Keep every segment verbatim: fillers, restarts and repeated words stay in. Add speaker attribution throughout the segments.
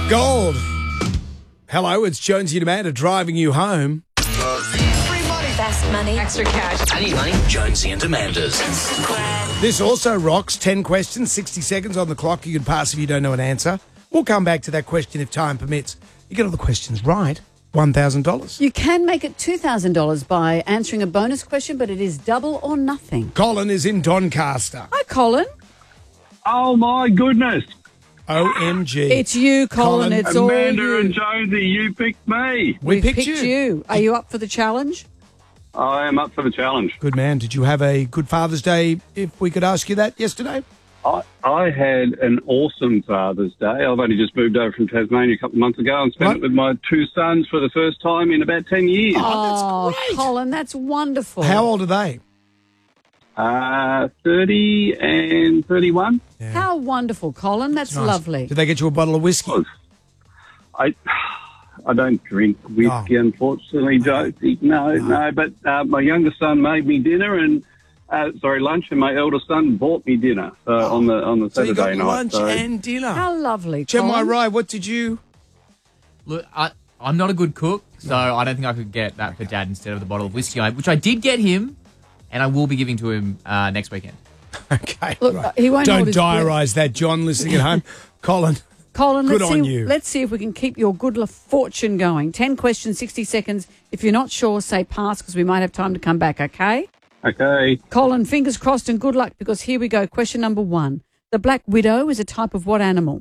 Speaker 1: Gold. Hello, it's Jonesy and Amanda driving you home.
Speaker 2: Free money. Fast money. Extra cash.
Speaker 3: I need money. Jonesy and Amanda's.
Speaker 1: This also rocks. ten questions, sixty seconds on the clock. You can pass if you don't know an answer. We'll come back to that question if time permits. You get all the questions right, one thousand dollars.
Speaker 4: You can make it two thousand dollars by answering a bonus question, but it is double or nothing.
Speaker 1: Colin is in Doncaster.
Speaker 4: Hi, Colin.
Speaker 5: Oh, my goodness.
Speaker 1: O M G.
Speaker 4: It's you, Colin.
Speaker 1: Colin.
Speaker 4: It's all
Speaker 5: Amanda
Speaker 4: you.
Speaker 5: and Jonesy, you picked me.
Speaker 1: We
Speaker 4: We've
Speaker 1: picked,
Speaker 4: picked you. Are you up for the challenge?
Speaker 5: I am up for the challenge.
Speaker 1: Good man. Did you have a good Father's Day, if we could ask you that, yesterday?
Speaker 5: I, I had an awesome Father's Day. I've only just moved over from Tasmania a couple of months ago and spent
Speaker 1: What?
Speaker 5: it with my two sons for the first time in about ten years.
Speaker 4: Oh,
Speaker 1: that's great.
Speaker 4: Colin, that's wonderful.
Speaker 1: How old are they?
Speaker 5: Uh, thirty and thirty-one.
Speaker 4: How wonderful, Colin. That's
Speaker 1: Nice.
Speaker 4: lovely.
Speaker 1: Did they get you a bottle of whiskey?
Speaker 5: I I don't drink whiskey,
Speaker 1: Oh.
Speaker 5: unfortunately, Josie. No, no. But uh, my youngest son made me dinner and, uh, sorry, lunch, and my eldest son bought me dinner uh, on the on the
Speaker 1: So you
Speaker 5: Saturday
Speaker 1: got
Speaker 5: night.
Speaker 1: lunch
Speaker 5: so-
Speaker 1: and dinner.
Speaker 4: How lovely,
Speaker 1: Gemma
Speaker 4: Colin.
Speaker 1: Rai, what did you...
Speaker 6: Look, I, I'm not a good cook, so I don't think I could get that for Dad instead of the bottle of whiskey, I- which I did get him, and I will be giving to him uh, next weekend.
Speaker 1: Okay,
Speaker 4: Look,
Speaker 1: right.
Speaker 4: he won't
Speaker 1: Don't
Speaker 4: hold his
Speaker 1: diarise that, John, listening at home. Colin,
Speaker 4: Colin,
Speaker 1: Good
Speaker 4: let's
Speaker 1: on
Speaker 4: see,
Speaker 1: you.
Speaker 4: let's see if we can keep your good luck fortune going. ten questions, sixty seconds. If you're not sure, say pass because we might have time to come back, okay?
Speaker 5: Okay.
Speaker 4: Colin, fingers crossed and good luck because here we go. Question number one. The black widow is a type of what animal?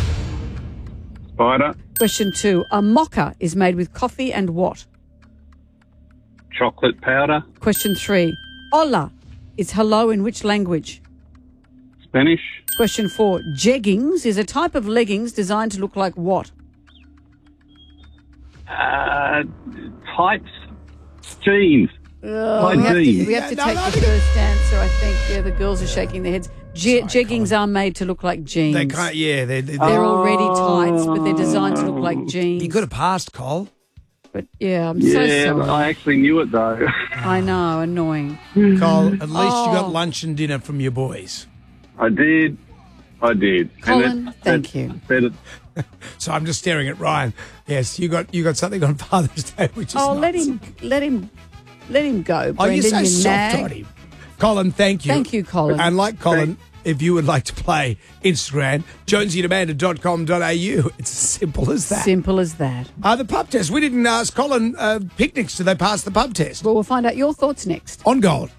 Speaker 5: Spider,
Speaker 4: Question two. A mocha is made with coffee and what?
Speaker 5: chocolate powder,
Speaker 4: Question three. Hola is hello in which language?
Speaker 5: Spanish,
Speaker 4: Question four. Jeggings is a type of leggings designed to look like what?
Speaker 5: uh, tights, jeans.
Speaker 4: Oh, we have to,
Speaker 5: jeans.
Speaker 4: we have to
Speaker 1: Yeah, no,
Speaker 4: take
Speaker 1: no,
Speaker 4: the first answer, I think. Yeah, the girls are shaking their heads. Je- jeggings are made to look like jeans.
Speaker 1: they can't... Yeah, they're... they're,
Speaker 4: They're already tights, but they're designed to look like jeans.
Speaker 1: You could have passed, Cole.
Speaker 4: But yeah, I'm so
Speaker 5: Yeah,
Speaker 4: sorry.
Speaker 5: I actually knew it though.
Speaker 4: I know, annoying.
Speaker 1: Cole, at least you got
Speaker 4: Oh.
Speaker 1: lunch and dinner from your boys.
Speaker 5: I did. I did. And
Speaker 4: Colin,
Speaker 5: that-
Speaker 4: thank
Speaker 5: that's
Speaker 4: you.
Speaker 5: better-
Speaker 1: So I'm just staring at Ryan. Yes, you got you got something on Father's Day, which is
Speaker 4: Oh,
Speaker 1: nice.
Speaker 4: let him, let him, let him go.
Speaker 1: Oh, you're
Speaker 4: Brendan,
Speaker 1: so
Speaker 4: you
Speaker 1: soft
Speaker 4: nag.
Speaker 1: on him. Colin, thank you.
Speaker 4: Thank you, Colin.
Speaker 1: And like Colin, if you would like to play Instagram, jonesy and amanda dot com dot a u. It's as simple as that.
Speaker 4: Simple as that.
Speaker 1: Uh, the pub test. We didn't ask Colin uh, picnics. Do they pass the pub test?
Speaker 4: Well, we'll find out your thoughts next.
Speaker 1: On Gold.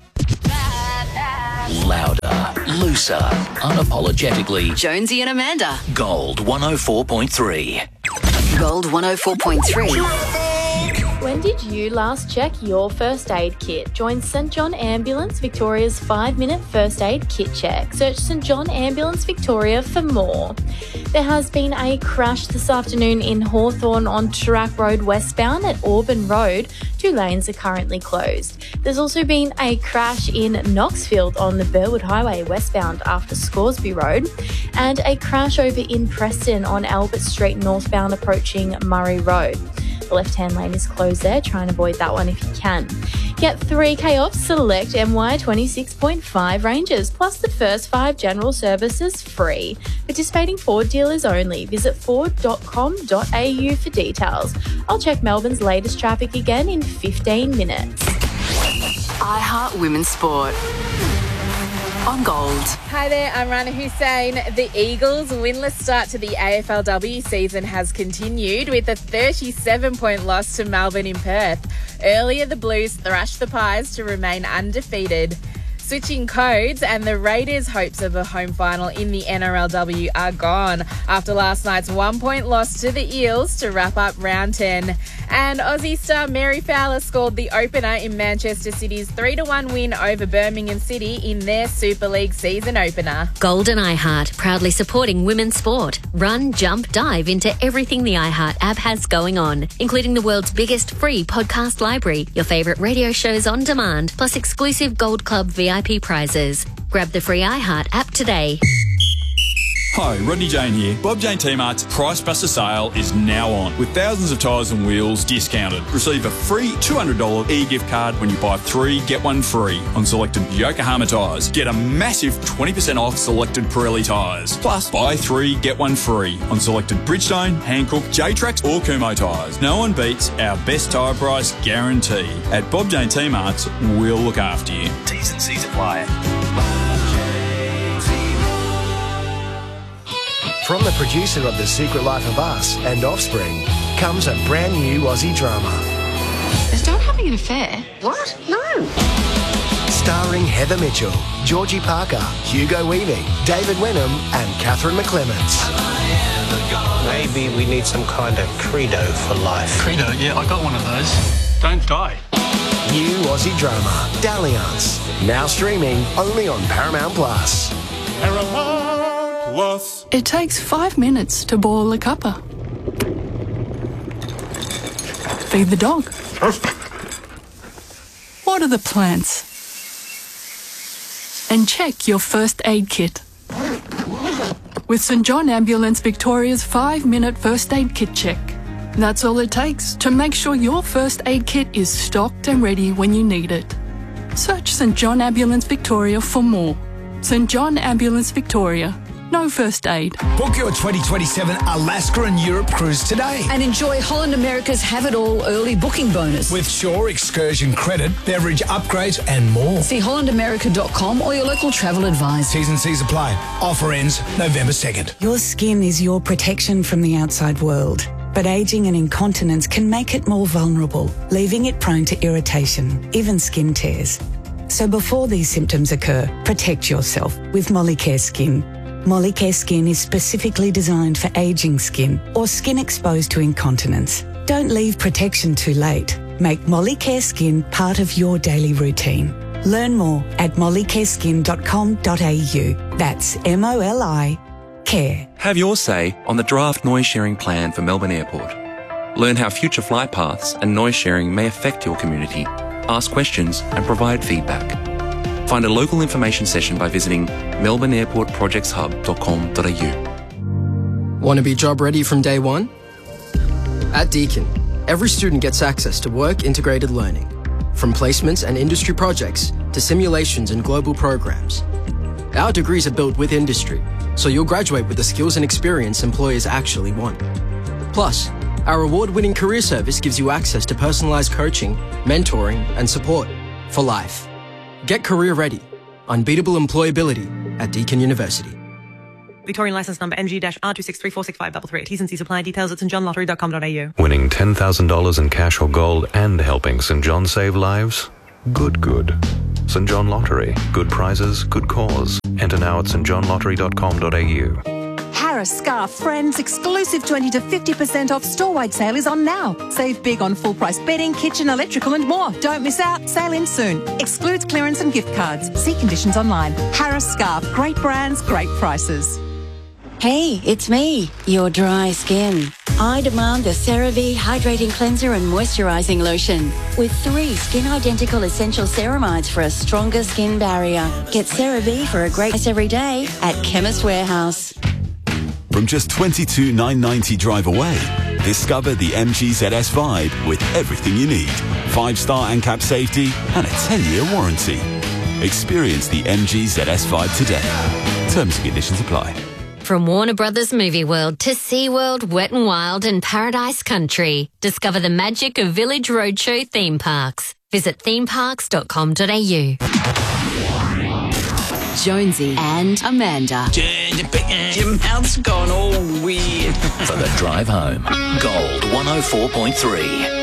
Speaker 3: Louder, looser, unapologetically.
Speaker 2: Jonesy and Amanda.
Speaker 3: Gold one oh four point three.
Speaker 2: Gold one oh four point three.
Speaker 7: When did you last check your first aid kit? Join St John Ambulance Victoria's five minute first aid kit check. Search St John Ambulance Victoria for more. There has been a crash this afternoon in Hawthorn on Tarak Road westbound at Auburn Road. Two lanes are currently closed. There's also been a crash in Knoxfield on the Burwood Highway westbound after Scoresby Road, and a crash over in Preston on Albert Street northbound approaching Murray Road. The left-hand lane is closed there. Try and avoid that one if you can. Get three K off select M Y twenty-six point five ranges, plus the first five general services free. Participating Ford dealers only. Visit ford dot com dot a u for details. I'll check Melbourne's latest traffic again in fifteen minutes.
Speaker 2: iHeart Women's Sport. On Gold.
Speaker 8: Hi there, I'm Rana Hussein. The Eagles' winless start to the A F L W season has continued with a thirty-seven point loss to Melbourne in Perth. Earlier, the Blues thrashed the Pies to remain undefeated. Switching codes, and the Raiders' hopes of a home final in the N R L W are gone after last night's one-point loss to the Eels to wrap up round ten. And Aussie star Mary Fowler scored the opener in Manchester City's three to one win over Birmingham City in their Super League season opener.
Speaker 9: Gold and iHeart, proudly supporting women's sport. Run, jump, dive into everything the iHeart app has going on, including the world's biggest free podcast library, your favourite radio shows on demand, plus exclusive Gold Club V I P prizes. Grab the free iHeart app today.
Speaker 10: Hi, Rodney Jane here. Bob Jane T-Mart's Price Buster sale is now on, with thousands of tyres and wheels discounted. Receive a free two hundred dollars e-gift card when you buy three, get one free on selected Yokohama tyres. Get a massive twenty percent off selected Pirelli tyres. Plus, buy three, get one free on selected Bridgestone, Hankook, J-Trax or Kumho tyres. No one beats our best tyre price guarantee. At Bob Jane T-Mart's, we'll look after you. T's and C's apply.
Speaker 11: From the producer of The Secret Life of Us and Offspring comes a brand new Aussie drama.
Speaker 2: Is John having an affair? What? No.
Speaker 11: Starring Heather Mitchell, Georgie Parker, Hugo Weaving, David Wenham and Catherine McClements.
Speaker 12: Maybe we need some kind of credo for life.
Speaker 13: Credo? Yeah, I got one of those. Don't die.
Speaker 11: New Aussie drama, Dalliance. Now streaming only on Paramount Plus.
Speaker 14: Paramount Plus. It takes five minutes to boil a cuppa. Feed the dog. Water the plants. And check your first aid kit. With St John Ambulance Victoria's five-minute first aid kit check. That's all it takes to make sure your first aid kit is stocked and ready when you need it. Search St John Ambulance Victoria for more. St John Ambulance Victoria. No first aid.
Speaker 15: Book your twenty twenty-seven Alaska and Europe cruise today.
Speaker 16: And enjoy Holland America's Have It All early booking bonus.
Speaker 15: With Shore excursion credit, beverage upgrades and more.
Speaker 16: See holland america dot com or your local travel advisor.
Speaker 15: T's and C's apply. Offer ends November second.
Speaker 17: Your skin is your protection from the outside world. But ageing and incontinence can make it more vulnerable, leaving it prone to irritation, even skin tears. So before these symptoms occur, protect yourself with Molicare Skin. Molicare Skin is specifically designed for aging skin or skin exposed to incontinence. Don't leave protection too late. Make Molicare Skin part of your daily routine. Learn more at molicare skin dot com dot a u. That's M O L I care.
Speaker 18: Have your say on the draft noise sharing plan for Melbourne Airport. Learn how future flight paths and noise sharing may affect your community. Ask questions and provide feedback. Find a local information session by visiting melbourne airport projects hub dot com dot a u.
Speaker 19: Want to be job ready from day one? At Deakin, every student gets access to work-integrated learning, from placements and industry projects to simulations and global programs. Our degrees are built with industry, so you'll graduate with the skills and experience employers actually want. Plus, our award-winning career service gives you access to personalised coaching, mentoring and support for life. Get career ready. Unbeatable employability at Deakin University.
Speaker 20: Victorian licence number N G R two six three four six five three three. T's and C's apply. Details at st john lottery dot com dot a u.
Speaker 21: Winning ten thousand dollars in cash or gold and helping St John save lives? Good, good. St John Lottery. Good prizes, good cause. Enter now at st john lottery dot com dot a u.
Speaker 22: Harris Scarf Friends exclusive twenty to fifty percent off store-wide sale is on now. Save big on full-price bedding, kitchen, electrical and more. Don't miss out. Sale ends soon. Excludes clearance and gift cards. See conditions online. Harris Scarf. Great brands, great prices.
Speaker 23: Hey, it's me, your dry skin. I demand the CeraVe Hydrating Cleanser and Moisturising Lotion with three skin-identical essential ceramides for a stronger skin barrier. Get CeraVe for a great price every day at Chemist Warehouse.
Speaker 24: From just twenty-two thousand nine hundred ninety drive away, discover the M G Z S Vibe with everything you need. Five-star ANCAP safety and a ten-year warranty. Experience the M G Z S Vibe today. Terms and conditions apply.
Speaker 9: From Warner Brothers Movie World to SeaWorld, Wet n Wild and Paradise Country. Discover the magic of Village Roadshow theme parks. Visit theme parks dot com dot a u.
Speaker 2: Jonesy and Amanda.
Speaker 3: Your mouth's gone all weird. For the drive home, Gold one oh four point three.